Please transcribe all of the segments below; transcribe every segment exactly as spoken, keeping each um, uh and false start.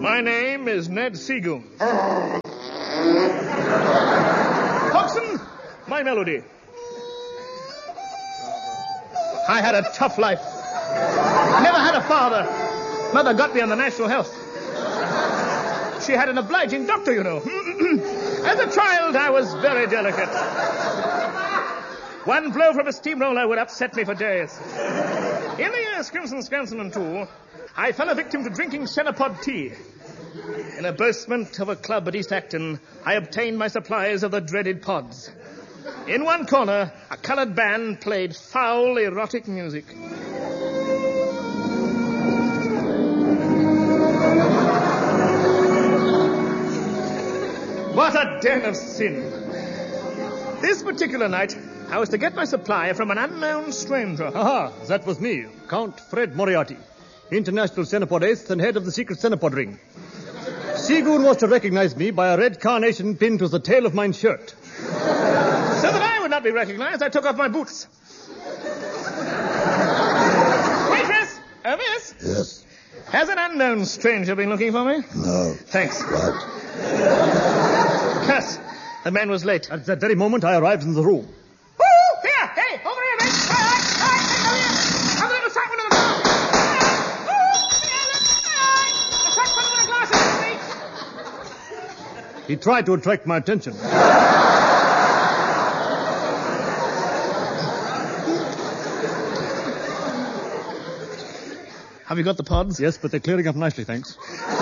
My name is Ned Seagoon. Hodgson, my melody. I had a tough life. Never had a father. Mother got me on the National Health. She had an obliging doctor, you know. As a child, I was very delicate. One blow from a steamroller would upset me for days. In the year Scrimson, Scranson and two, I fell a victim to drinking Senapod tea. In a basement of a club at East Acton, I obtained my supplies of the dreaded pods. In one corner, a colored band played foul, erotic music. What a den of sin. This particular night, I was to get my supply from an unknown stranger. Aha, that was me, Count Fred Moriarty, international Senapod ace and head of the secret Senapod ring. Seagoon was to recognize me by a red carnation pinned to the tail of my shirt. So that I would not be recognized, I took off my boots. Waitress! Uh, miss? Yes? Has an unknown stranger been looking for me? No. Thanks. What? Curse. The man was late. At that very moment, I arrived in the room. Woo! Here! Hey! Over here, mate! All right! All right! Over here! Come to the side window of the car! Woo! The front window of the glasses, please! He tried to attract my attention. Have you got the pods? Yes, but they're clearing up nicely, thanks.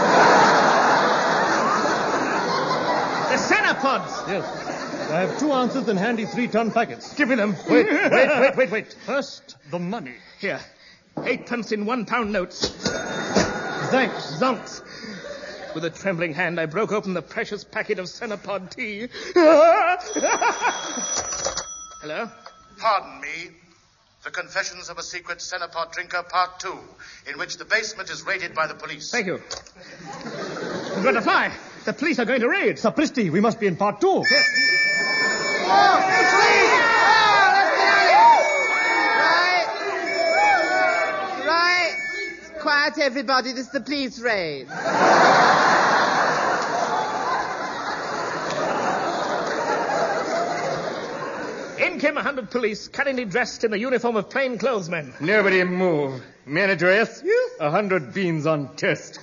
The Senapods! Yes. I have two ounces in handy three-ton packets. Give me them. Wait, wait, wait, wait, wait. First, the money. Here. Eightpence in one-pound notes. Thanks. Zonks. With a trembling hand, I broke open the precious packet of Senapod tea. Hello? Pardon me. The Confessions of a Secret Senapod Drinker, Part two, in which the basement is raided by the police. Thank you. I'm going to fly. The police are going to raid. Sapristi, we must be in part two. Yes. Oh, the police! Oh, let's get out of here. Right. Right. Quiet, everybody. This is the police raid. In came a hundred police, cunningly dressed in the uniform of plainclothesmen. Nobody move. Manager S, a hundred beans on test.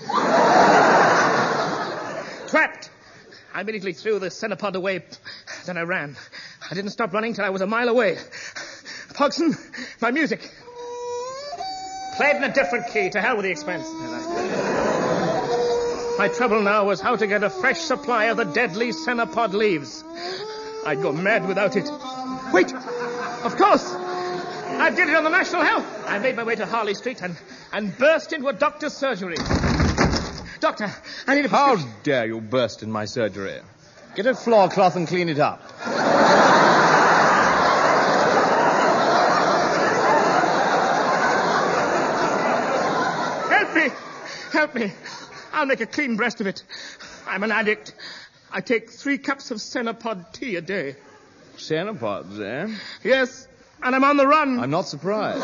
Trapped. I immediately threw the Senapod away. Then I ran. I didn't stop running till I was a mile away. Pogson, my music. Played in a different key. To hell with the expense. My trouble now was how to get a fresh supply of the deadly Senapod leaves. I'd go mad without it. Wait! Of course! I did it on the National Health. I made my way to Harley Street and, and burst into a doctor's surgery. Doctor, I need a How prescription. dare you burst in my surgery? Get a floor cloth and clean it up. Help me! Help me! I'll make a clean breast of it. I'm an addict. I take three cups of Senapod tea a day. Senapods, eh? Yes, and I'm on the run. I'm not surprised.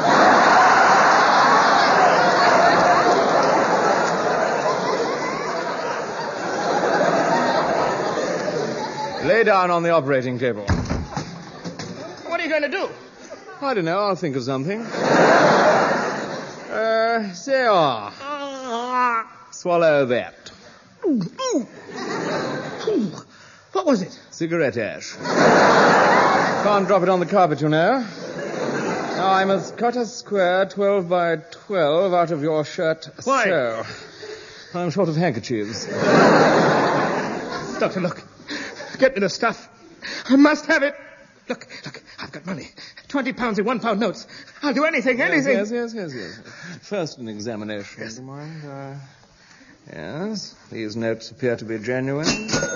Lay down on the operating table. What are you going to do? I don't know. I'll think of something. Uh, there. Swallow that. Ooh, ooh. Ooh. What was it? Cigarette ash. Can't drop it on the carpet, you know. Now, I must cut a square twelve by twelve out of your shirt. Why? So. I'm short of handkerchiefs. Doctor, look. Get me the stuff. I must have it. Look, look, I've got money. Twenty pounds in one-pound notes. I'll do anything, anything. Yes, yes, yes, yes, yes. First, an examination. Yes. Do you mind? Uh, yes, these notes appear to be genuine.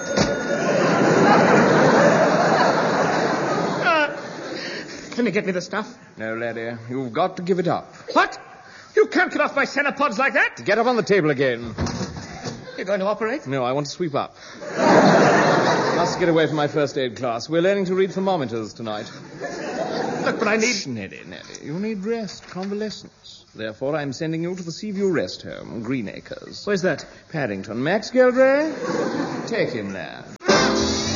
Uh, can you get me the stuff? No, laddie, you've got to give it up. What? You can't cut off my Senapods like that. Get up on the table again. You're going to operate? No, I want to sweep up. Must get away from my first aid class. We're learning to read thermometers tonight. Look, but I need... Shh, Neddy, Neddy. You need rest, convalescence. Therefore, I'm sending you to the Seaview Rest Home, Greenacres. Where's that? Paddington. Max Geldray? Take him there.